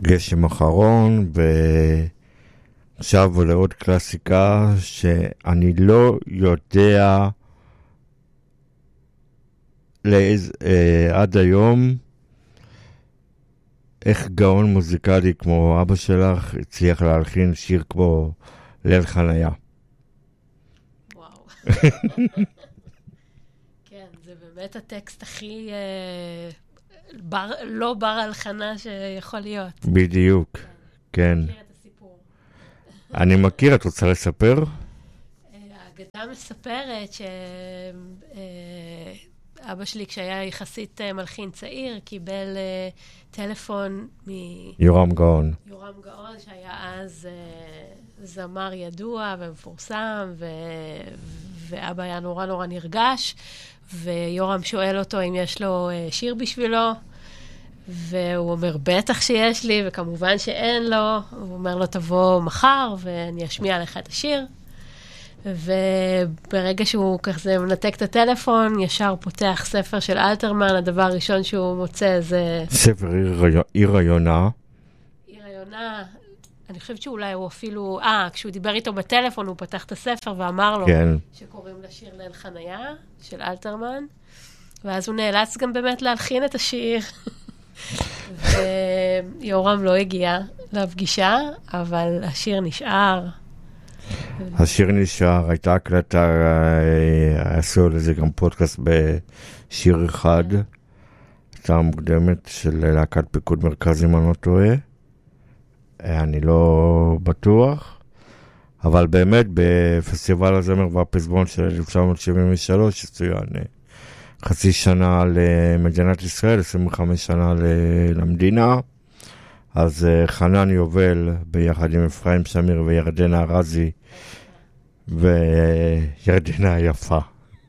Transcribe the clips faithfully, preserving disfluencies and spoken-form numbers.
גשם אחרון, ועכשיו לעוד קלאסיקה שאני לא יודע לאיז, אה, עד היום איך גאון מוזיקלי כמו אבא שלך הצליח להלחין שיר כמו ליל חניה. וואו. כן, זה באמת הטקסט הכי אה, בר, לא בר הלחנה שיכול להיות. בדיוק, כן. מכיר את הסיפור. אני מכיר, את רוצה לספר? האגדה מספרת ש... אבא שלי, כשהיה יחסית מלחין צעיר, קיבל uh, טלפון מ... יורם גאון. יורם גאון, שהיה אז uh, זמר ידוע ומפורסם, ו... ואבא היה נורא נורא נרגש, ויורם שואל אותו אם יש לו uh, שיר בשבילו, והוא אומר, בטח שיש לי, וכמובן שאין לו. הוא אומר לו, תבוא מחר, ואני אשמיע לך את השיר. וברגע שהוא כזה מנתק את הטלפון, ישר פותח ספר של אלתרמן, הדבר הראשון שהוא מוצא זה... ספר עיר היונה. עיר היונה, אני חושבת שאולי הוא אפילו... אה, כשהוא דיבר איתו בטלפון, הוא פתח את הספר ואמר לו כן. שקוראים לשיר ליל חניה של אלתרמן, ואז הוא נאלץ גם באמת להלחין את השיר. ויורם לא הגיע לפגישה, אבל השיר נשאר. השיר נשאר, הייתה הקלטה, עשו לזה גם פודקאסט בשיר אחד, הייתה מוקדמת של להקת פיקוד מרכז אם אני לא טועה, אני לא בטוח, אבל באמת בפסטיבל הזמר והפזמון של אלף תשע מאות שבעים ושלוש, שצוין חצי שנה למדינת ישראל, עשרים וחמש שנה למדינה, אז חנן יובל ביחד עם אפרים שמיר וירדנה ארזי וירדנה היפה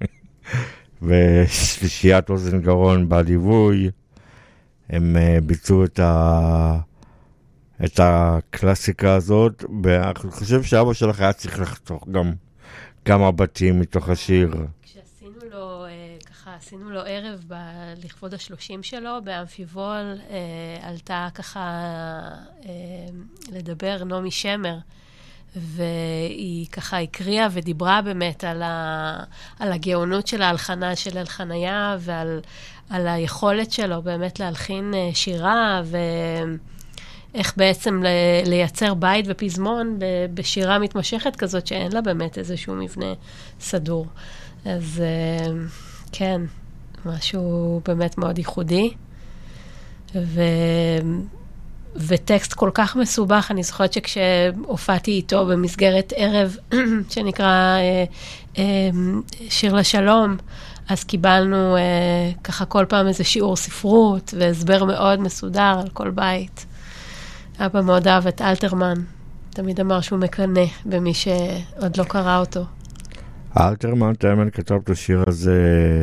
ושלישיית אוזן גרון בליווי, הם ביצעו את ה את הקלאסיקה הזאת, ואני חושב שאבא שלך היה צריך לחתוך גם כמה בתים מתוך השיר. כשעשינו לו ככה, עשינו לו ערב ב... לכבוד השלושים שלו, באמפיבול, אה, עלתה ככה אה, לדבר נעמי שמר, והיא ככה הקריאה ודיברה באמת על, ה... על הגאונות של ההלחנה של אלחניה, ועל על היכולת שלו באמת להלחין שירה, ואיך בעצם ל... לייצר בית ופזמון בשירה מתמשכת כזאת, שאין לה באמת איזשהו מבנה סדור. אז אה, כן, משהו באמת מאוד ייחודי, ו... וטקסט כל כך מסובך. אני זוכרת שכשהופעתי איתו במסגרת ערב שנקרא אה, אה, שיר לשלום, אז קיבלנו אה, ככה כל פעם איזה שיעור ספרות והסבר מאוד מסודר על כל בית. אבא מאוד אהב את אלתרמן, תמיד אמר שהוא מקנא במי שעוד לא קרא אותו. אלתרמן תאמן כתב את השיר הזה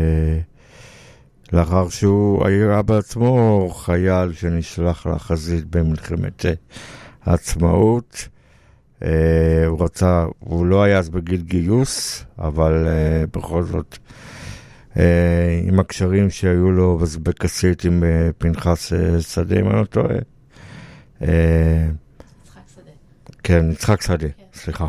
לאחר שהוא היה בעצמו חייל שנשלח לחזית במלחמת העצמאות. הוא רצה, הוא לא היה אז בגיל גיוס, אבל בכל זאת עם הקשרים שהיו לו בקסית עם פנחס שדה, אם אני לא טועה. יצחק שדה. כן, יצחק שדה, סליחה.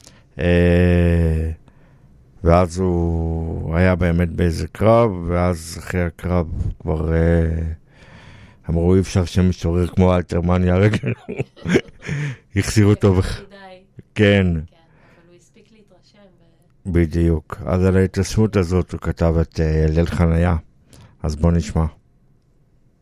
ואז הוא היה באמת באיזה קרב, ואז אחרי הקרב כבר אה, אמרו אי אפשר שמשורר כמו אלתרמן יהרג, החזירו אותו. כן. אבל הוא הספיק להתרשם. בדיוק. אז על ההתרשמות הזאת הוא כתב את ליל חניה. אז בוא נשמע.